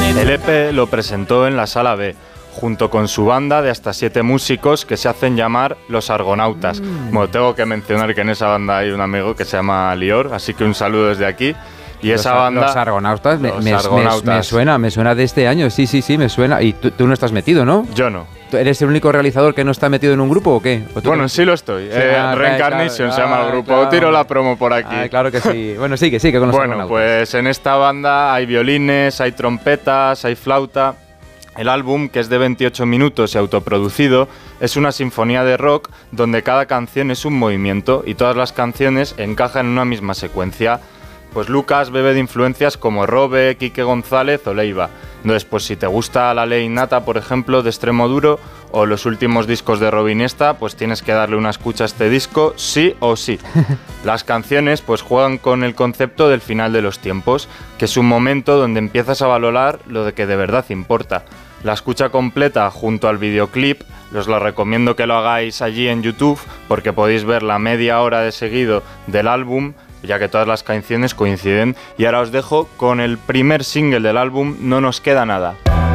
El EP lo presentó en la Sala B, junto con su banda de hasta 7 músicos que se hacen llamar Los Argonautas. Bueno, tengo que mencionar que en esa banda hay un amigo que se llama Lior, así que un saludo desde aquí. Y esa banda... Los Argonautas, me suena de este año, sí, me suena. Y tú no estás metido, ¿no? Yo no. ¿Eres el único realizador que no está metido en un grupo o qué? Bueno, sí lo estoy. Reincarnation se llama el grupo. Claro. Tiro la promo por aquí. Claro que sí. Bueno, sí, que con los Bueno, pues en esta banda hay violines, hay trompetas, hay flauta. El álbum, que es de 28 minutos y autoproducido, es una sinfonía de rock donde cada canción es un movimiento y todas las canciones encajan en una misma secuencia. Pues Lucas bebe de influencias como Robe, Quique González o Leiva. Entonces, pues si te gusta La Ley Innata, por ejemplo, de Extremo Duro, o los últimos discos de Robin Esta, pues tienes que darle una escucha a este disco, sí o sí. Las canciones pues juegan con el concepto del final de los tiempos, que es un momento donde empiezas a valorar lo de que de verdad importa. La escucha completa junto al videoclip, os lo recomiendo que lo hagáis allí en YouTube, porque podéis ver la media hora de seguido del álbum, ya que todas las canciones coinciden. Y ahora os dejo con el primer single del álbum, No nos queda nada.